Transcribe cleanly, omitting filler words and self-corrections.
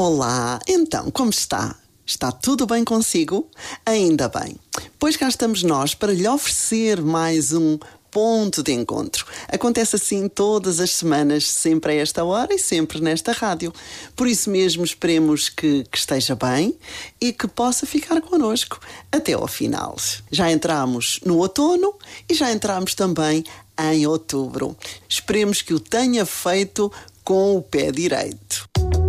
Olá, então, como está? Está tudo bem consigo? Ainda bem. Pois cá estamos nós para lhe oferecer mais um ponto de encontro. Acontece assim todas as semanas, sempre a esta hora e sempre nesta rádio. Por isso mesmo esperemos que esteja bem e que possa ficar connosco até ao final. Já entramos no outono e já entramos também em outubro. Esperemos que o tenha feito com o pé direito.